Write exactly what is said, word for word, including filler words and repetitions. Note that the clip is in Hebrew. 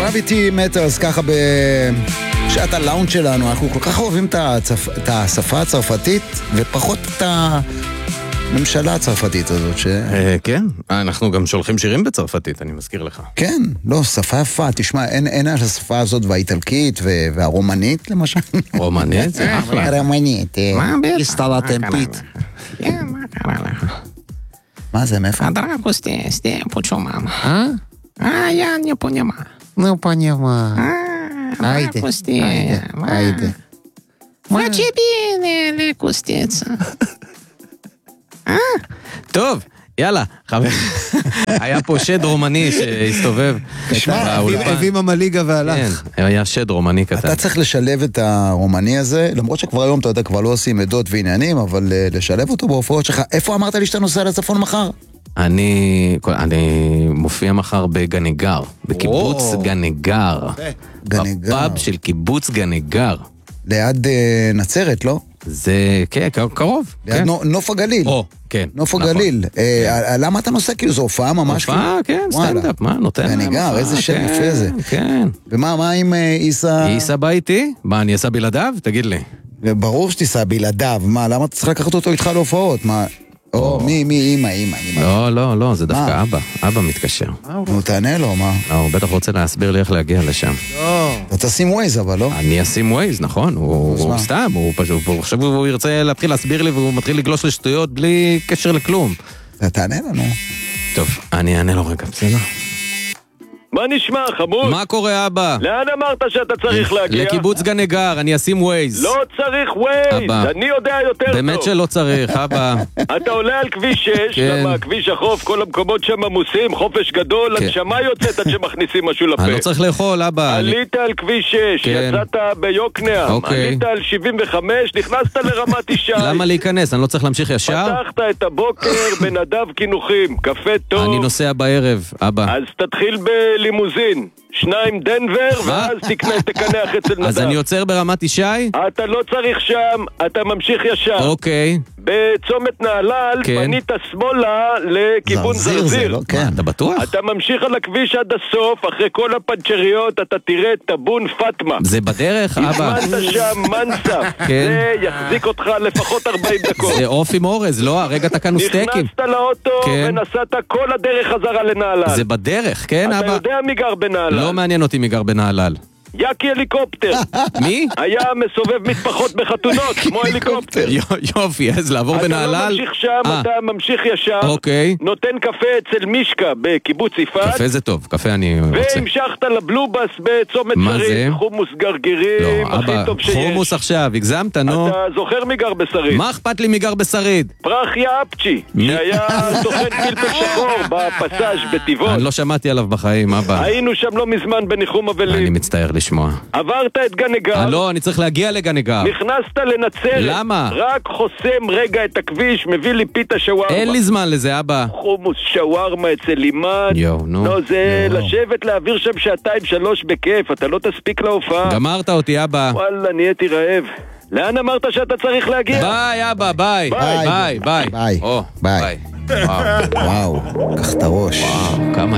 גרביטי מטרס, ככה בשעת הלאונד שלנו, אנחנו כל כך אוהבים את, הצפ... את השפה הצרפתית, ופחות את הממשלה הצרפתית הזאת. ש... כן, אנחנו גם שולחים שירים בצרפתית, אני מזכיר לך. כן, לא, שפה יפה, תשמע, אין, אין על השפה הזאת והאיטלקית והרומנית, למשל. רומנית? זה אחלה. רומנית. מה בטח? הסתלה טמפית. כן, מה קרה לך? מה זה, מאיפה? Драго, сте, сте, почумам. אה? А, я не понимаю. Ну, понимаю. А, Айде, пусти. айде, айде. מה тебе не לקוסטיצה? טוב, יאללה, חבר. היה פה שד רומני שהסתובב. תשמע, הביא ממליגה והלך. כן, היה שד רומני קטן. אתה צריך לשלב את הרומני הזה, למרות שכבר היום אתה יודע, כבר לא עושים עדות ועניינים, אבל לשלב אותו בהופעות שלך. איפה אמרת לי שאתה נוסע לצפון מחר? אני, אני מופיע מחר בגניגר, בקיבוץ גניגר. גניגר. בפאב של קיבוץ גניגר. ליד נצרת, לא? זה, כן, קרוב. ליד נוף הגליל. או, כן. נוף הגליל. למה אתה נוסע? כאילו זו הופעה ממש? הופעה, כן, סטנדאפ, מה, נותן להם. גניגר, איזה שם יפה זה. כן. ומה, מה עם איסה? איסה בא איתי? מה, אני אסע בלעדיו? תגיד לי. ברור שתיסע בלעדיו. מה, למה אתה צריך לקחת אותו איתך להופעות? מה? או, מי, מי, אמא, אמא, אמא. לא, לא, לא, זה דווקא אבא. אבא מתקשר. נו, תענה לו, מה? הוא בטח רוצה להסביר לי איך להגיע לשם. אתה תשים ווייז, אבל לא? אני אשים ווייז, נכון. הוא סתם, הוא פשוט, עכשיו הוא ירצה להתחיל להסביר לי, והוא מתחיל לגלוש לשטויות בלי קשר לכלום. תענה לנו. טוב, אני אענה לו רגע, בסדר? מה נשמע, חמוד? מה קורה, אבא? לאן אמרת שאתה צריך להגיע? לקיבוץ גניגר, אני אשים ווייז. לא צריך ווייז, אבא. אני יודע יותר טוב. באמת שלא צריך, אבא. אתה עולה על כביש שש, כן. למה כביש החוף, כל המקומות שם עמוסים, חופש גדול, כן. הנשמה יוצאת עד שמכניסים משהו לפה. אני לא צריך לאכול, אבא. אני- עלית על כביש שש, כן. יצאת ביוקנעם, אוקיי. עלית על שבעים וחמש, נכנסת לרמת ישי. למה להיכנס? אני לא צריך להמשיך ישר? פתחת את הבוקר בנדב קינוחים, קפה טוב. אני נוסע בערב, אבא. אז תתחיל בלימוזין, שניים דנבר, ואז תקנה, תקנח אצל נדב. אז אני עוצר ברמת ישי? אתה לא צריך שם, אתה ממשיך ישר. אוקיי. בצומת נהלל, כן. פנית שמאלה לכיוון זרזיר זה, זרזיר. לא? כן. אתה בטוח? אתה ממשיך על הכביש עד הסוף, אחרי כל הפנצ'ריות אתה תראה טבון פטמה. זה בדרך, אבא. הזמנת שם מנסה, כן. זה יחזיק אותך לפחות ארבעים דקות. זה עוף עם אורז, לא? הרגע תקנו סטייקים. נכנסת לאוטו כן. ונסעת כל הדרך חזרה לנהלל. זה בדרך, כן, אתה אבא? יודע מי גר בנהלל. לא מעניין אותי מי גר בנהלל. יקי הליקופטר. מי? היה מסובב משפחות בחתונות, כמו הליקופטר. יופי, אז לעבור בנהלל? אתה לא ממשיך שם, אה. אתה ממשיך ישר, אוקיי. נותן קפה אצל מישקה בקיבוץ יפעת, קפה זה טוב, קפה אני רוצה. והמשכת לבלובס בצומת מה שרית, זה? חומוס גרגירים, לא, הכי אבא, טוב שיש. חומוס עכשיו, הגזמת, נו. אתה זוכר מי גר בשרית? מה אכפת לי מי גר בשריד? פרחיה אפצ'י, מי? שהיה סוכן פלפל שחור בפסאז' בטבעון. אני לא שמעתי עליו בחיים, אבא. היינו שם לא מזמן בניחום אני אבלים. מצטער לשמוע. עברת את גניגר, אה, לא, אני צריך להגיע לגניגר. נכנסת לנצרת, למה? רק חוסם רגע את הכביש, מביא לי פיתה שווארמה. אין לי זמן לזה, אבא. חומוס שווארמה אצל לימד. יואו, נו. לא, זה יואו. לשבת להעביר שם שעתיים שלוש בכיף, אתה לא תספיק להופעה. גמרת אותי, אבא. וואלה, נהייתי רעב. לאן אמרת שאתה צריך להגיע? ביי, אבא, ביי. ביי. ביי, ביי. ביי. או, ביי. ביי. וואו, וואו, קח את הראש. וואו, כמה